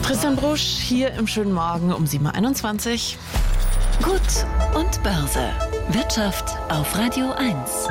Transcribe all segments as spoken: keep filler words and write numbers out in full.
Christian Brusch hier im schönen Morgen um sieben Uhr einundzwanzig. Gut und Börse. Wirtschaft auf Radio eins.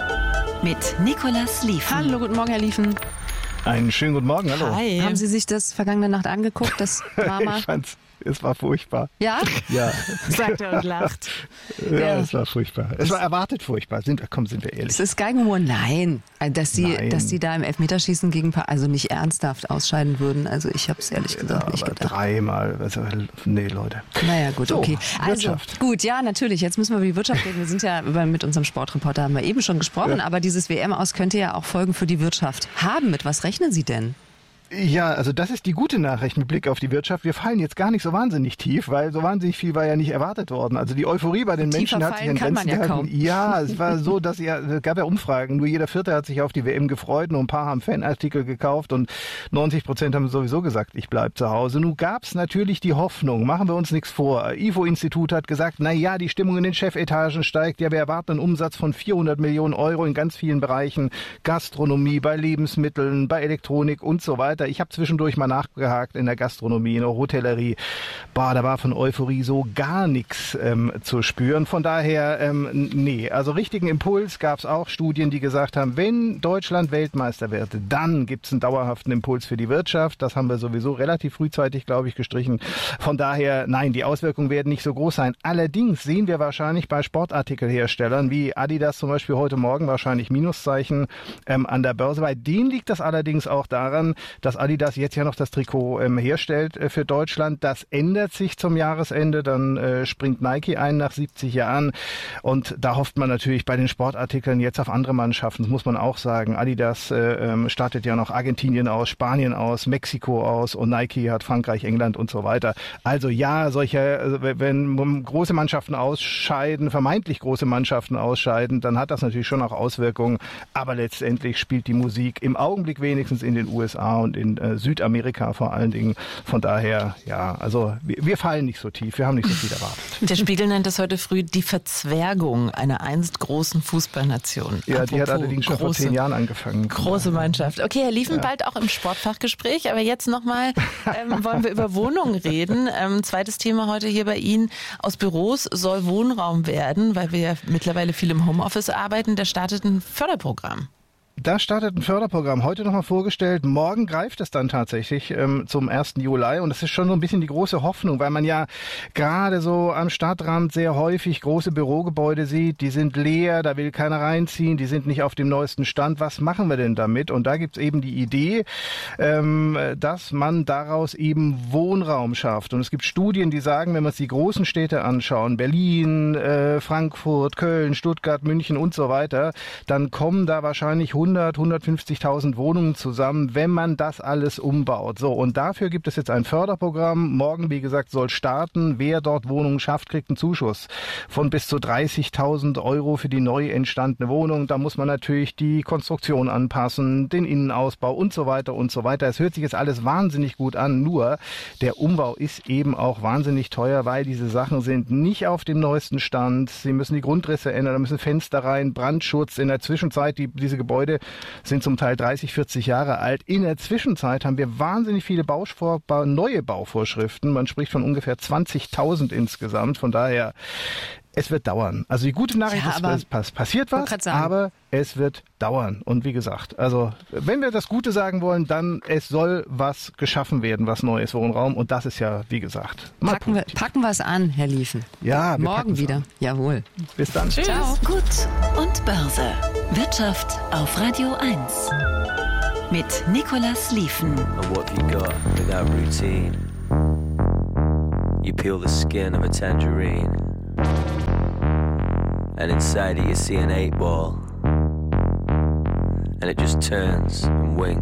Mit Nicolas Liefen. Hallo, guten Morgen, Herr Liefen. Einen schönen guten Morgen, hallo. Hi. Haben Sie sich das vergangene Nacht angeguckt, das Drama? Ich fand's, es war furchtbar. Ja? Ja. Sagt er und lacht. Ja, Ja. es war furchtbar. Es war erwartet furchtbar. Sind, komm, sind wir ehrlich. Es ist Geigenhumor. Nein. Dass Sie, Nein. dass Sie da im Elfmeterschießen gegen Pa- also nicht ernsthaft ausscheiden würden. Also ich habe es ehrlich gesagt nicht Aber gedacht. dreimal. Also, nee, Leute. Naja, gut, So, okay. Also, Wirtschaft. gut, ja, natürlich. Jetzt müssen wir über die Wirtschaft reden. Wir sind ja über, mit unserem Sportreporter, haben wir eben schon gesprochen. Ja. Aber dieses W M-Aus könnte ja auch Folgen für die Wirtschaft haben. Mit was rechnen Sie denn? Ja, also das ist die gute Nachricht mit Blick auf die Wirtschaft. Wir fallen jetzt gar nicht so wahnsinnig tief, weil so wahnsinnig viel war ja nicht erwartet worden. Also die Euphorie bei den Tiefer Menschen hat sich fallen in kann man Grenzen ja gehalten. kaum. Ja, es war so, dass ja, es gab ja Umfragen. Nur jeder Vierte hat sich auf die W M gefreut. Nur ein paar haben Fanartikel gekauft und neunzig Prozent haben sowieso gesagt, ich bleib zu Hause. Nun gab's natürlich die Hoffnung. Machen wir uns nichts vor. I F O-Institut hat gesagt, na ja, die Stimmung in den Chefetagen steigt. Ja, wir erwarten einen Umsatz von vierhundert Millionen Euro in ganz vielen Bereichen. Gastronomie, bei Lebensmitteln, bei Elektronik und so weiter. Ich habe zwischendurch mal nachgehakt in der Gastronomie, in der Hotellerie. Boah, da war von Euphorie so gar nichts ähm, zu spüren. Von daher, ähm, nee, also richtigen Impuls gab es auch. Studien, die gesagt haben, wenn Deutschland Weltmeister wird, dann gibt es einen dauerhaften Impuls für die Wirtschaft. Das haben wir sowieso relativ frühzeitig, glaube ich, gestrichen. Von daher, nein, die Auswirkungen werden nicht so groß sein. Allerdings sehen wir wahrscheinlich bei Sportartikelherstellern wie Adidas zum Beispiel heute Morgen wahrscheinlich Minuszeichen ähm, an der Börse. Bei denen liegt das allerdings auch daran, dass Adidas jetzt ja noch das Trikot ähm, herstellt äh, für Deutschland. Das ändert sich zum Jahresende. Dann äh, springt Nike ein nach siebzig Jahren. Und da hofft man natürlich bei den Sportartikeln jetzt auf andere Mannschaften. Das muss man auch sagen. Adidas äh, ähm, startet ja noch Argentinien aus, Spanien aus, Mexiko aus und Nike hat Frankreich, England und so weiter. Also ja, solche, also wenn große Mannschaften ausscheiden, vermeintlich große Mannschaften ausscheiden, dann hat das natürlich schon auch Auswirkungen. Aber letztendlich spielt die Musik im Augenblick wenigstens in den U S A und in äh, Südamerika vor allen Dingen. Von daher, ja, also wir, wir fallen nicht so tief, wir haben nicht so viel erwartet. Der Spiegel nennt es heute früh die Verzwergung einer einst großen Fußballnation. Ja, die hat Apropos allerdings schon vor große- zehn Jahren angefangen. Große Mannschaft. Okay, Herr Liefen, bald auch im Sportfachgespräch, aber jetzt nochmal ähm, wollen wir über Wohnungen reden. Ähm, zweites Thema heute hier bei Ihnen. Aus Büros soll Wohnraum werden, weil wir ja mittlerweile viel im Homeoffice arbeiten. Da startet ein Förderprogramm. Da startet ein Förderprogramm, heute nochmal vorgestellt. Morgen greift es dann tatsächlich ähm, zum ersten Juli. Und das ist schon so ein bisschen die große Hoffnung, weil man ja gerade so am Stadtrand sehr häufig große Bürogebäude sieht. Die sind leer, da will keiner reinziehen, die sind nicht auf dem neuesten Stand. Was machen wir denn damit? Und da gibt's eben die Idee, ähm, dass man daraus eben Wohnraum schafft. Und es gibt Studien, die sagen, wenn wir uns die großen Städte anschauen, Berlin, äh, Frankfurt, Köln, Stuttgart, München und so weiter, dann kommen da wahrscheinlich hundert, hundertfünfzigtausend Wohnungen zusammen, wenn man das alles umbaut. So, und dafür gibt es jetzt ein Förderprogramm. Morgen, wie gesagt, soll starten. Wer dort Wohnungen schafft, kriegt einen Zuschuss von bis zu dreißigtausend Euro für die neu entstandene Wohnung. Da muss man natürlich die Konstruktion anpassen, den Innenausbau und so weiter und so weiter. Es hört sich jetzt alles wahnsinnig gut an, nur der Umbau ist eben auch wahnsinnig teuer, weil diese Sachen sind nicht auf dem neuesten Stand. Sie müssen die Grundrisse ändern, da müssen Fenster rein, Brandschutz. In der Zwischenzeit, die, diese Gebäude sind zum Teil dreißig, vierzig Jahre alt. In der Zwischenzeit haben wir wahnsinnig viele Bauvor- neue Bauvorschriften. Man spricht von ungefähr zwanzigtausend insgesamt. Von daher, es wird dauern. Also die gute Nachricht Ja, ist, aber es pass- passiert was, wollte grad sagen. aber es wird dauern. Und wie gesagt, also wenn wir das Gute sagen wollen, dann es soll was geschaffen werden, was Neues Wohnraum. Und das ist ja, wie gesagt, mal Packen wir, positiv. packen wir es an, Herr Liefen. Ja, wir Morgen packen's wieder. an. Jawohl. Bis dann. Ciao. Gut und Börse. Wirtschaft auf Radio eins. Mit Nicolas Liefen. And what have you got without routine? You peel the skin of a tangerine, and inside it you see an eight ball, and it just turns and winks.